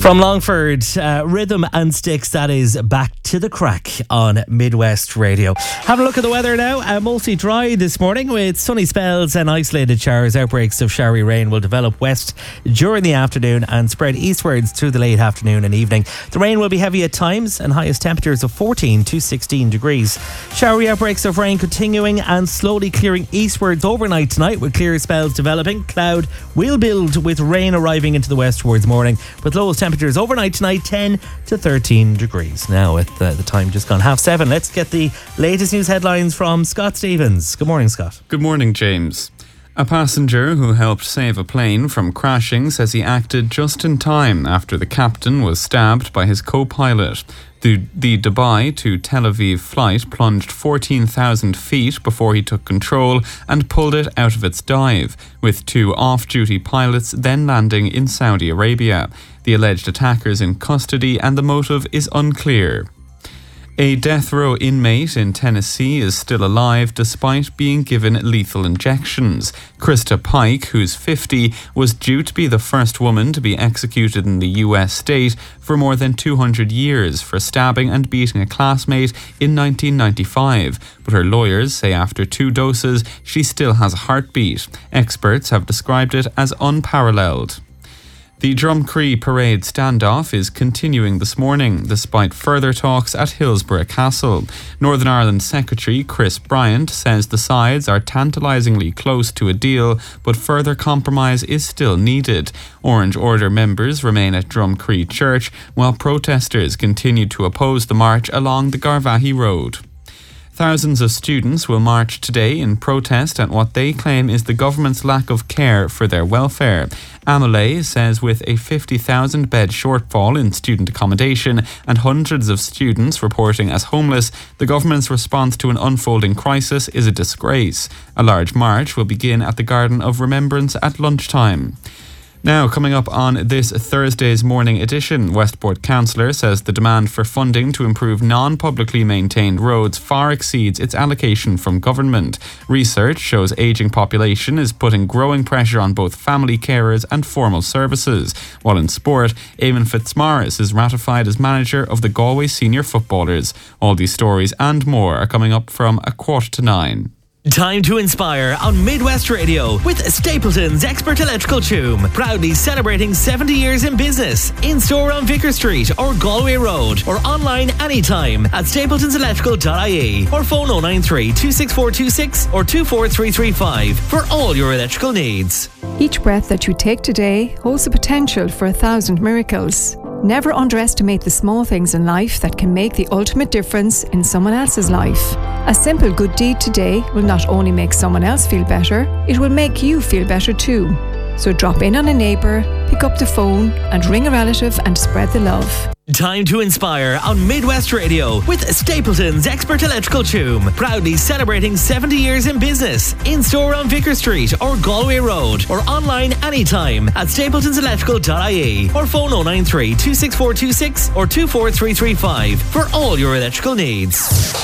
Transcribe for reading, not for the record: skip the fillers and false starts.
From Longford, Rhythm and Sticks, that is back to the crack on Midwest Radio. Have a look at the weather now. Mostly dry this morning with sunny spells and isolated showers. Outbreaks of showery rain will develop west during the afternoon and spread eastwards through the late afternoon and evening. The rain will be heavy at times and highest temperatures of 14 to 16 degrees. Showery outbreaks of rain continuing and slowly clearing eastwards overnight tonight with clear spells developing. Cloud will build with rain arriving into the west towards morning, with lowest temperatures overnight tonight 10 to 13 degrees. Now at the time just gone 7:30, let's get the latest news headlines from Scott Stevens. Good morning, Scott. Good morning, James. A passenger who helped save a plane from crashing says he acted just in time after the captain was stabbed by his co-pilot. The Dubai to Tel Aviv flight plunged 14,000 feet before he took control and pulled it out of its dive, with two off-duty pilots then landing in Saudi Arabia. The alleged attackers in custody and the motive is unclear. A death row inmate in Tennessee is still alive despite being given lethal injections. Krista Pike, who's 50, was due to be the first woman to be executed in the US state for more than 200 years for stabbing and beating a classmate in 1995. But her lawyers say after 2 doses, she still has a heartbeat. Experts have described it as unparalleled. The Drumcree Parade standoff is continuing this morning, despite further talks at Hillsborough Castle. Northern Ireland Secretary Chris Bryant says the sides are tantalisingly close to a deal, but further compromise is still needed. Orange Order members remain at Drumcree Church, while protesters continue to oppose the march along the Garvaghey Road. Thousands of students will march today in protest at what they claim is the government's lack of care for their welfare. Amelie says with a 50,000 bed shortfall in student accommodation and hundreds of students reporting as homeless, the government's response to an unfolding crisis is a disgrace. A large march will begin at the Garden of Remembrance at lunchtime. Now, coming up on this Thursday's morning edition, Westport Councillor says the demand for funding to improve non-publicly maintained roads far exceeds its allocation from government. Research shows ageing population is putting growing pressure on both family carers and formal services. While in sport, Eamon Fitzmaurice is ratified as manager of the Galway Senior Footballers. All these stories and more are coming up from 9:15. Time to inspire on Midwest Radio with Stapleton's Expert Electrical Toom. Proudly celebrating 70 years in business. In store on Vicar Street or Galway Road, or online anytime at stapletonselectrical.ie or phone 093 26426 or 24335 for all your electrical needs. Each breath that you take today holds the potential for 1,000 miracles. Never underestimate the small things in life that can make the ultimate difference in someone else's life. A simple good deed today will not only make someone else feel better, it will make you feel better too. So drop in on a neighbour, pick up the phone and ring a relative and spread the love. Time to inspire on Midwest Radio with Stapleton's Expert Electrical Toom. Proudly celebrating 70 years in business. In store on Vicar Street or Galway Road, or online anytime at stapletonselectrical.ie or phone 093 26426 or 24335 for all your electrical needs.